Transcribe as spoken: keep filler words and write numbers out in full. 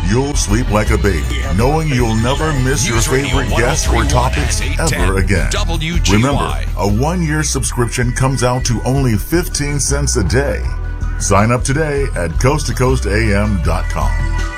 You'll sleep like a baby, knowing you'll never miss your favorite guests or topics ever again. Remember, a one-year subscription comes out to only fifteen cents a day. Sign up today at coast to coast a m dot com.